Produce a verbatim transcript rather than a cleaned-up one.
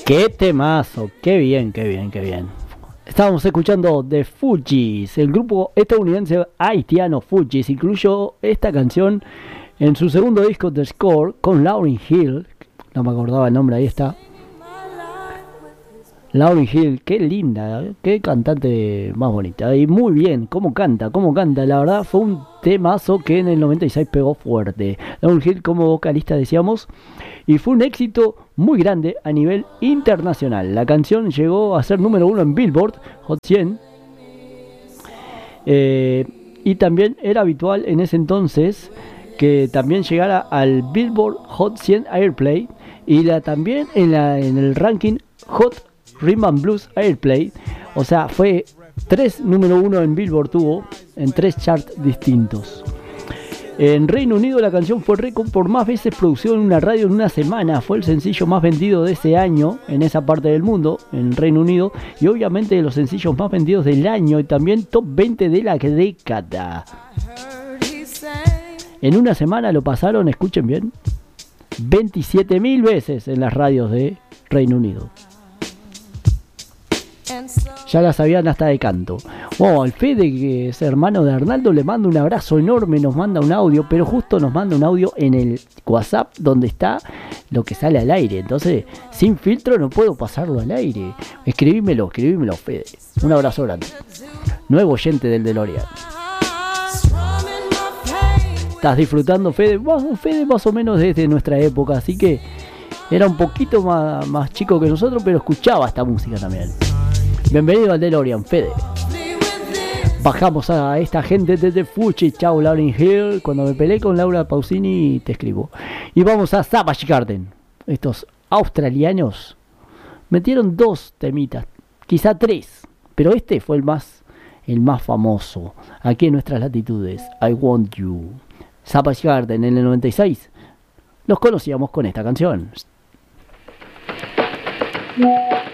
Qué temazo, qué bien, qué bien, qué bien. Estábamos escuchando The Fugees, el grupo estadounidense haitiano Fugees incluyó esta canción en su segundo disco The Score con Lauryn Hill, no me acordaba el nombre, ahí está. Lauryn Hill, qué linda, qué cantante más bonita, y muy bien, cómo canta, cómo canta, la verdad fue un temazo que en el noventa y seis pegó fuerte. Lauryn Hill como vocalista decíamos, y fue un éxito muy grande a nivel internacional. La canción llegó a ser número uno en Billboard Hot cien, eh, y también era habitual en ese entonces que también llegara al Billboard Hot cien Airplay, y la, también en, la, en el ranking Hot Rhythm and Blues Airplay, o sea, fue tres número uno en Billboard, tuvo en tres charts distintos. En Reino Unido la canción fue récord por más veces producción en una radio en una semana, fue el sencillo más vendido de ese año en esa parte del mundo, en Reino Unido, y obviamente de los sencillos más vendidos del año y también top veinte de la década. En una semana lo pasaron, escuchen bien, veintisiete mil veces en las radios de Reino Unido. Ya la sabían hasta de canto. Oh, el Fede, que es hermano de Arnaldo, le manda un abrazo enorme, nos manda un audio, pero justo nos manda un audio en el WhatsApp donde está lo que sale al aire. Entonces, sin filtro no puedo pasarlo al aire. Escribímelo, escribímelo, Fede. Un abrazo grande. Nuevo oyente del DeLorean. ¿Estás disfrutando, Fede? Bueno, Fede más o menos desde nuestra época, así que era un poquito más, más chico que nosotros, pero escuchaba esta música también. Bienvenido al DeLorean, Fede. Bajamos a esta gente desde Fuji. Chau, Lauryn Hill. Cuando me peleé con Laura Pausini te escribo. Y vamos a Savage Garden. Estos australianos metieron dos temitas, quizá tres, pero este fue el más, el más famoso aquí en nuestras latitudes. I Want You. Savage Garden en el noventa y seis los conocíamos con esta canción.